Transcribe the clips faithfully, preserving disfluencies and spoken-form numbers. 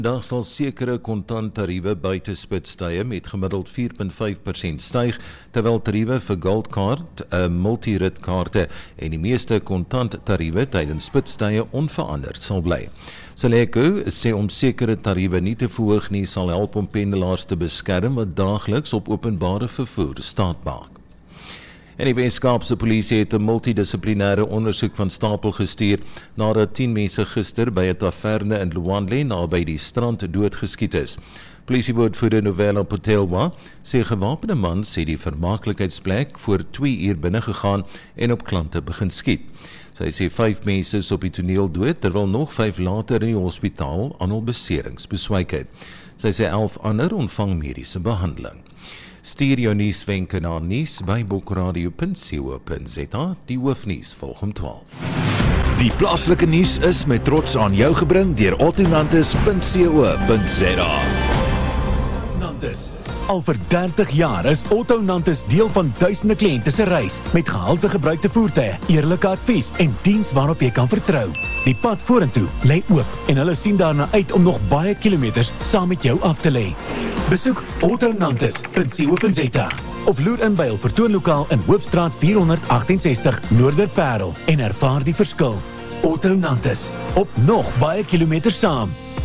Daar sal sekere kontanttariewe buite spitstye met gemiddeld vier komma vyf persent styg, terwyl tariewe vir Goldcard, uh, multirit kaarte en die meeste kontanttariewe tydens spitstye onveranderd sal bly. Seleco sê om sekere tariewe nie te verhoog nie sal help om pendelaars te beskerm wat daagliks op openbare vervoer staat maak. En die Weskaapse polisie het 'n multidissiplinêre ondersoek van stapel gestuur nadat tien mense gister by 'n taverne in Luandle naby die strand doodgeskiet is. Polisiewoordvoerder Novella Potelwa sê gewapende man sê die vermaaklikheidsplek voor twee uur binne gegaan en op klante begin skiet. Sy sê vyf mense is op die toneel dood terwyl nog vyf later in die hospitaal aan hul beserings beswyk het. Sy sê elf ander ontvang mediese behandeling. Stuur jou nuuswenke na nuus by bookradio punt co punt za. Die hoofnuus volg om twaalf. Die plaaslike nuus is met trots aan jou gebring deur autonantis punt co punt za. Nantes. Al vir dertig jaar is Autonantis deel van duisende kliënte se reis met gehalte gebruikte voertuie, eerlike advies en diens waarop jy kan vertrou. Die pad vorentoe lê oop en hulle sien daarna uit om nog baie kilometers saam met jou af te lê. Besoek autonantis punt co punt za of loer in by hul vertoonlokaal in Hoofstraat vierhonderdagtensestig Noorderparel en ervaar die verskil. Autonantis, op nog baie kilometers saam.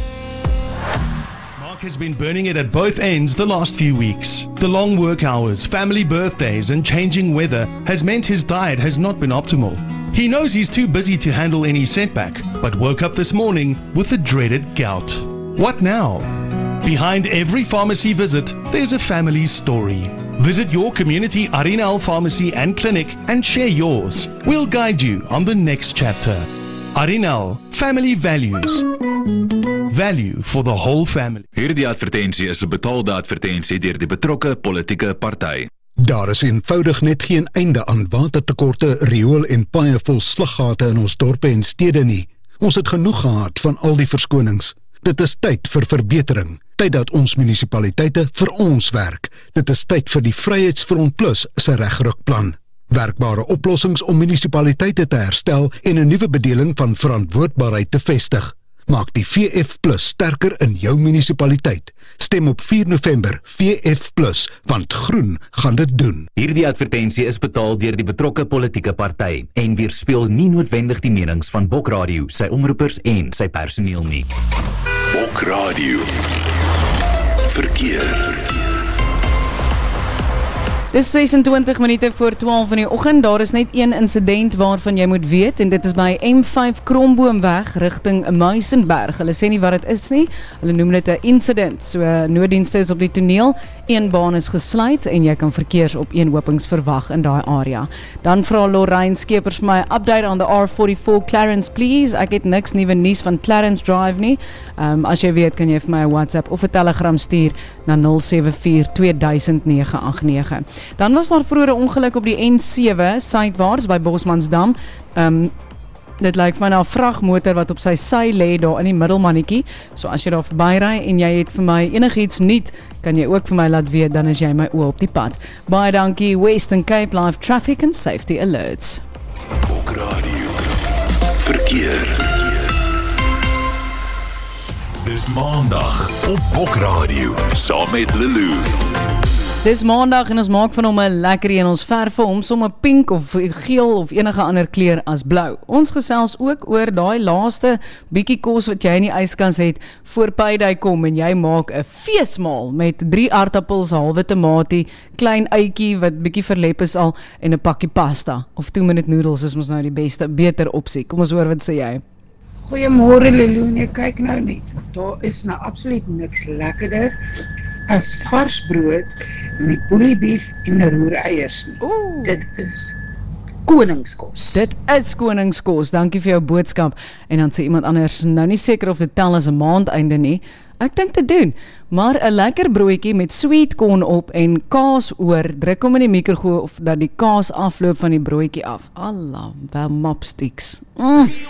Has been burning it at both ends the last few weeks. The long work hours, family birthdays and changing weather has meant his diet has not been optimal. He knows he's too busy to handle any setback, but woke up this morning with the dreaded gout. What now? Behind every pharmacy visit, there's a family story. Visit your community Arinal pharmacy and clinic and share yours. We'll guide you on the next chapter. Arinal, family values. Value for the whole family. Hierdie advertensie is 'n betaalde advertensie deur die betrokke politieke party. Daar is eenvoudig net geen einde aan watertekorte, riool en baie vol sluggate in ons dorpe en stede nie. Ons het genoeg gehad van al die verskonings. Dit is tyd vir verbetering. Tyd dat ons munisipaliteite vir ons werk. Dit is tyd vir die Vryheidsfront Plus se regrukplan. Werkbare oplossings om munisipaliteite te herstel en 'n nuwe bedeling van verantwoordbaarheid te vestig. Maak die V F Plus sterker in jou munisipaliteit. Stem op vier November V F Plus, want groen gaan dit doen. Hierdie advertensie is betaal deur die betrokke politieke party en weerspieël nie noodwendig die menings van Bokradio, sy omroepers en sy personeel nie. Bokradio. Verkeer. Dis sesentwintig minute voor twaalf in die oggend. Daar is net een insident waarvan jy moet weet en dit is by M vyf Kromboomweg rigting Muizenberg. Hulle sê nie wat dit is nie. Hulle noem dit 'n incident. So nooddienste is op die toneel. Een baan is gesluit en jy kan verkeersopeenhopings verwag in daai area. Dan vra Lorraine Skeepers vir my update on the R forty-four Clarence please. Ek het niks nuwe nuus van Clarence Drive nie. Um, as jy weet kan jy vir my 'n WhatsApp of 'n Telegram stuur na nul sewe vier twee duisend nege agt nege. Dan was daar vroeër 'n ongeluk op die N sewe suidwaarts by Bosmansdam. Um, dit lyk vir my na 'n vragmotor wat op sy sy lê daar in die middelmannetjie. So as jy daar verbyry en jy het vir my enigiets nuut, kan jy ook vir my laat weet, dan is jy my oë op die pad. Baie dankie Western Cape Live Traffic and Safety Alerts. Bokradio. Verkeer. Dis maandag op Bokradio saam met Lulu. Dis maandag en ons maak van hom 'n lekker en ons verf vir hom sommer pink of geel of enige ander kleur as blou. Ons gesels ook oor daai laaste bietjie kos wat jy in die yskas het voor Payday kom en jy maak 'n feesmaal met drie aardappels, halwe tamatie, klein uitjie wat bietjie verlep is al en 'n pakkie pasta. Of two minute noodles is mos nou die beste, beter opsie. Kom ons hoor wat sê jy. Goeiemôre Lulu, nee kyk nou nie. Daar is nou absoluut niks lekkerder as vars brood met boeliebeef en roereiers nie. Ooh. Dit is koningskos. Dit is koningskos. Dankie vir jou boodskap. En dan sê iemand anders, nou nie seker of dit tel as 'n maandeinde nie. Ek dink te doen, maar 'n lekker broodjie met sweet corn op en kaas oor, druk hom in die mikrogolf of dat die kaas afloop van die broodjie af. Allah, wel mopsticks. Mm.